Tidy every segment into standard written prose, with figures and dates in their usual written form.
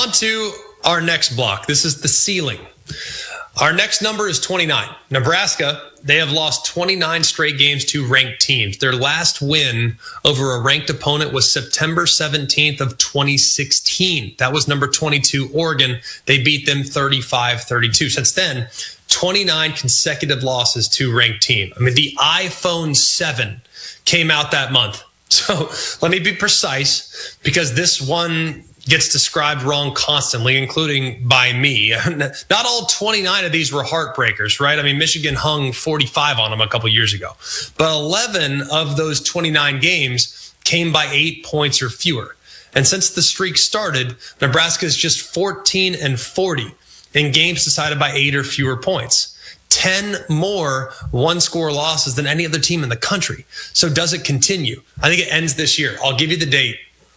On to our next block. This is the ceiling. Our next number is 29. Nebraska, they have lost 29 straight games to ranked teams. Their last win over a ranked opponent was September 17th of 2016. That was number 22, Oregon. They beat them 35-32. Since then, 29 consecutive losses to ranked team. I mean, the iPhone 7 came out that month. So let me be precise, because this one gets described wrong constantly, including by me. Not all 29 of these were heartbreakers, right? I mean, Michigan hung 45 on them a couple years ago. But 11 of those 29 games came by 8 points or fewer. And since the streak started, Nebraska is just 14-40 in games decided by 8 or fewer points. 10 more one-score losses than any other team in the country. So does it continue? I think it ends this year. I'll give you the date.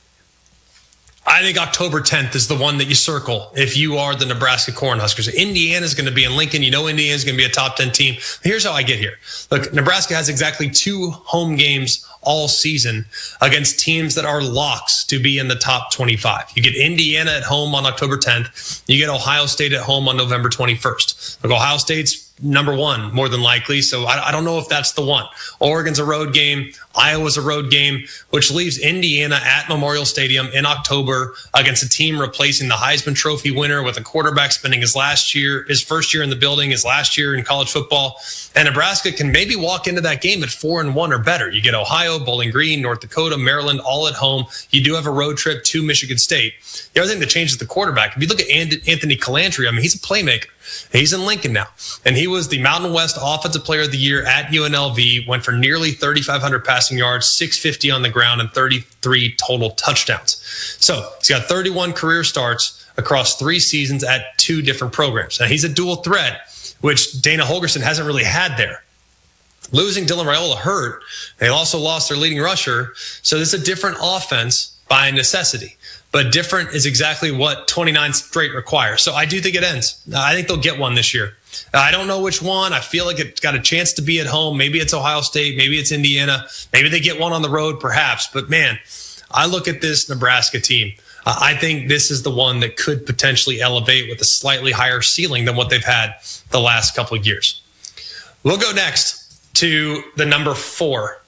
I think October 10th is the one that you circle if you are the Nebraska Cornhuskers. Indiana is going to be in Lincoln. You know Indiana is going to be a top 10 team. Here's how I get here. Look, Nebraska has exactly 2 home games all season against teams that are locks to be in the top 25. You get Indiana at home on October 10th. You get Ohio State at home on November 21st. Look, Ohio State's number 1, more than likely. So I don't know if that's the one. Oregon's a road game. Iowa's a road game, which leaves Indiana at Memorial Stadium in October against a team replacing the Heisman Trophy winner with a quarterback spending his first year in the building, his last year in college football. And Nebraska can maybe walk into that game at 4-1 or better. You get Ohio, Bowling Green, North Dakota, Maryland, all at home. You do have a road trip to Michigan State. The other thing that changes the quarterback, if you look at Anthony Calantri, I mean, he's a playmaker. He's in Lincoln now. And he was the Mountain West Offensive Player of the Year at UNLV, went for nearly 3,500 passing yards, 650 on the ground, and 33 total touchdowns. So he's got 31 career starts across 3 seasons at 2 different programs. Now, he's a dual threat, which Dana Holgorsen hasn't really had there. Losing Dylan Raiola hurt. They also lost their leading rusher. So this is a different offense by necessity. But different is exactly what 29 straight requires. So I do think it ends. I think they'll get one this year. I don't know which one. I feel like it's got a chance to be at home. Maybe it's Ohio State. Maybe it's Indiana. Maybe they get one on the road, perhaps. But, man, I look at this Nebraska team. I think this is the one that could potentially elevate with a slightly higher ceiling than what they've had the last couple of years. We'll go next to the number 4.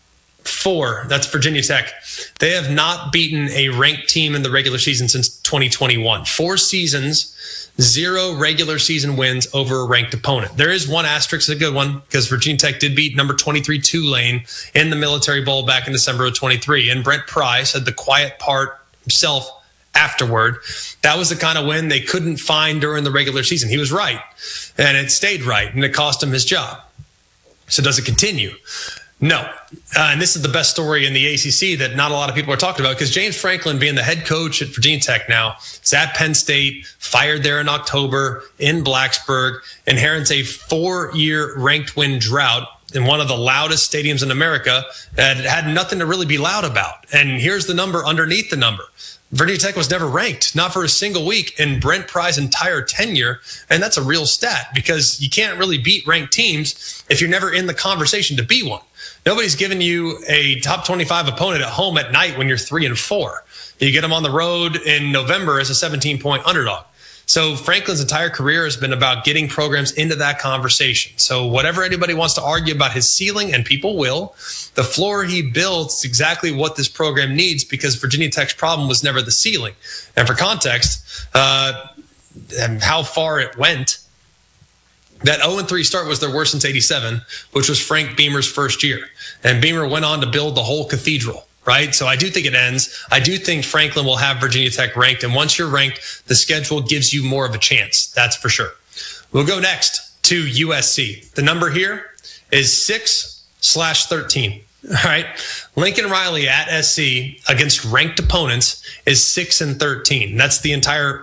4, that's Virginia Tech. They have not beaten a ranked team in the regular season since 2021. 4 seasons, 0 regular season wins over a ranked opponent. There is one asterisk, a good one, because Virginia Tech did beat number 23 Tulane in the Military Bowl back in December of 23. And Brent Pry said the quiet part himself afterward. That was the kind of win they couldn't find during the regular season. He was right, and it stayed right, and it cost him his job. So does it continue? No. And this is the best story in the ACC that not a lot of people are talking about, because James Franklin, being the head coach at Virginia Tech now, is at Penn State, fired there in October in Blacksburg, inherits a 4-year ranked win drought in one of the loudest stadiums in America that had nothing to really be loud about. And here's the number underneath the number. Virginia Tech was never ranked, not for a single week in Brent Pry's entire tenure. And that's a real stat, because you can't really beat ranked teams if you're never in the conversation to be one. Nobody's giving you a top 25 opponent at home at night when you're 3-4. You get them on the road in November as a 17-point underdog. So Franklin's entire career has been about getting programs into that conversation. So whatever anybody wants to argue about his ceiling, and people will, the floor he builds is exactly what this program needs, because Virginia Tech's problem was never the ceiling. And for context, and how far it went, that 0-3 start was their worst since '87, which was Frank Beamer's first year. And Beamer went on to build the whole cathedral, right? So I do think it ends. I do think Franklin will have Virginia Tech ranked. And once you're ranked, the schedule gives you more of a chance. That's for sure. We'll go next to USC. The number here is 6/13. All right. Lincoln Riley at SC against ranked opponents is 6-13. That's the entire